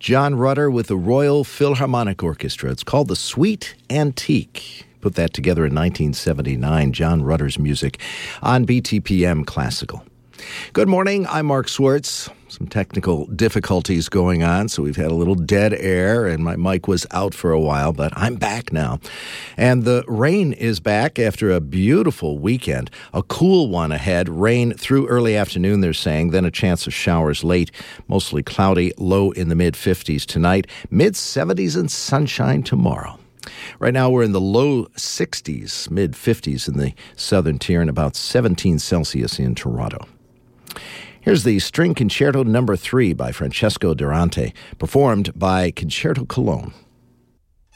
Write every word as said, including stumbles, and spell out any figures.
John Rutter with the Royal Philharmonic Orchestra. It's called The Sweet Antique. Put that together in nineteen seventy-nine. John Rutter's music on B T P M Classical. Good morning. I'm Mark Swartz. Some technical difficulties going on, so we've had a little dead air, and my mic was out for a while, but I'm back now. And the rain is back after a beautiful weekend. A cool one ahead. Rain through early afternoon, they're saying, then a chance of showers late. Mostly cloudy, low in the mid-fifties tonight, mid-seventies and sunshine tomorrow. Right now we're in the low sixties, mid-fifties in the southern tier, and about seventeen Celsius in Toronto. Here's the String Concerto Number three by Francesco Durante, performed by Concerto Cologne.